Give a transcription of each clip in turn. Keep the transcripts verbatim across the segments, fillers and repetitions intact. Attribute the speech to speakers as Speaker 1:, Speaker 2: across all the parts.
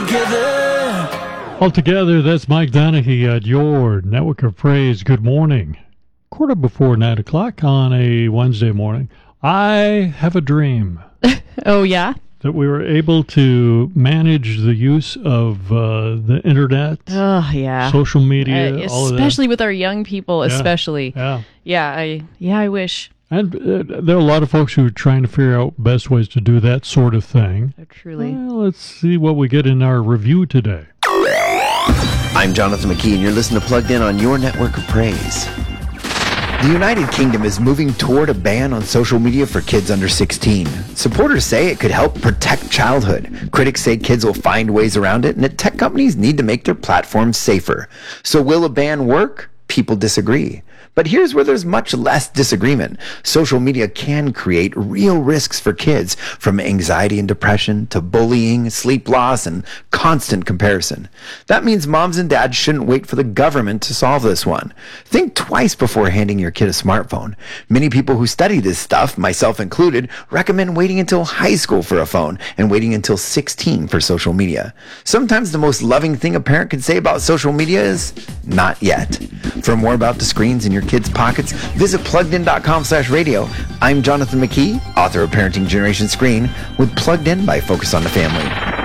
Speaker 1: together.
Speaker 2: All together, that's Mike Donahue at your Network of Praise. Good morning. Quarter before nine o'clock on a Wednesday morning. I have a dream.
Speaker 3: Oh, yeah?
Speaker 2: That we were able to manage the use of uh, the internet,
Speaker 3: oh, yeah.
Speaker 2: social media,
Speaker 3: uh,
Speaker 2: all of that.
Speaker 3: Especially with our young people,
Speaker 2: Yeah.
Speaker 3: especially.
Speaker 2: Yeah.
Speaker 3: Yeah, I, yeah, I wish.
Speaker 2: And uh, there are a lot of folks who are trying to figure out best ways to do that sort of thing.
Speaker 3: Oh, truly.
Speaker 2: Well, let's see what we get in our review today.
Speaker 4: I'm Jonathan McKee, and you're listening to Plugged In on your Network of Praise. The United Kingdom is moving toward a ban on social media for kids under sixteen. Supporters say it could help protect childhood. Critics say kids will find ways around it, and that tech companies need to make their platforms safer. So will a ban work? People disagree. But here's where there's much less disagreement. Social media can create real risks for kids, from anxiety and depression to bullying, sleep loss, and constant comparison. That means moms and dads shouldn't wait for the government to solve this one. Think twice before handing your kid a smartphone. Many people who study this stuff, myself included, recommend waiting until high school for a phone and waiting until sixteen for social media. Sometimes the most loving thing a parent can say about social media is, not yet. For more about the screens in your kids' pockets, visit pluggedin.com slash radio. I'm Jonathan McKee, author of Parenting Generation Screen, with Plugged In by Focus on the Family.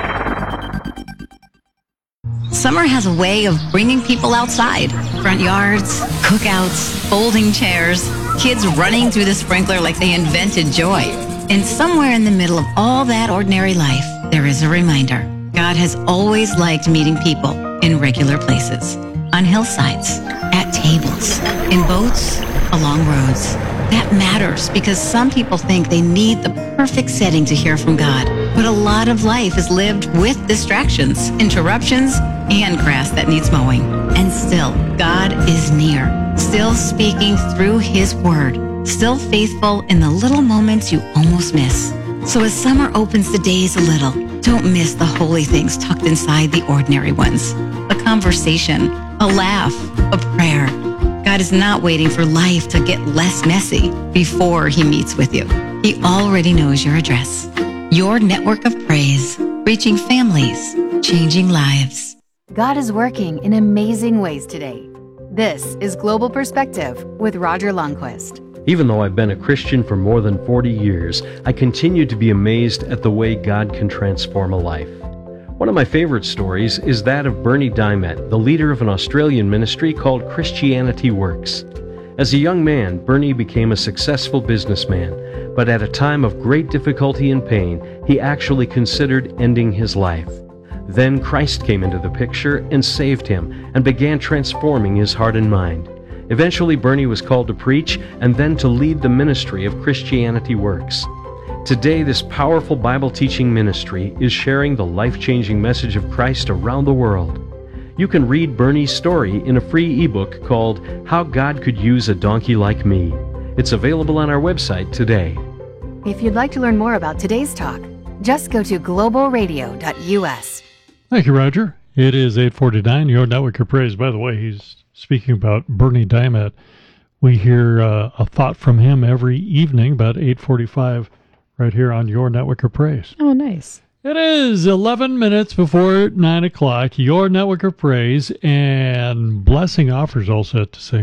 Speaker 5: Summer has a way of bringing people outside. Front yards, cookouts, folding chairs, kids running through the sprinkler like they invented joy. And somewhere in the middle of all that ordinary life, there is a reminder. God has always liked meeting people in regular places. On hillsides, at tables, in boats, along roads. That matters because some people think they need the perfect setting to hear from God. But a lot of life is lived with distractions, interruptions, and grass that needs mowing. And still, God is near, still speaking through His Word, still faithful in the little moments you almost miss. So as summer opens the days a little, don't miss the holy things tucked inside the ordinary ones. A conversation, a laugh, a prayer. God is not waiting for life to get less messy before He meets with you. He already knows your address. Your Network of Praise, reaching families, changing lives.
Speaker 6: God is working in amazing ways today. This is Global Perspective with Roger Lundquist.
Speaker 7: Even though I've been a Christian for more than forty years, I continue to be amazed at the way God can transform a life. One of my favorite stories is that of Bernie Dimet, the leader of an Australian ministry called Christianity Works. As a young man, Bernie became a successful businessman, but at a time of great difficulty and pain, he actually considered ending his life. Then Christ came into the picture and saved him and began transforming his heart and mind. Eventually, Bernie was called to preach and then to lead the ministry of Christianity Works. Today, this powerful Bible-teaching ministry is sharing the life-changing message of Christ around the world. You can read Bernie's story in a free ebook called How God Could Use a Donkey Like Me. It's available on our website today.
Speaker 6: If you'd like to learn more about today's talk, just go to global radio dot u s.
Speaker 2: Thank you, Roger. It is eight forty-nine, your Network of Praise. By the way, he's speaking about Bernie Dimet. We hear uh, a thought from him every evening about eight forty-five right here on your Network of Praise.
Speaker 3: Oh, nice.
Speaker 2: It is eleven minutes before nine o'clock, your Network of Praise, and Blessing offers all set to sing.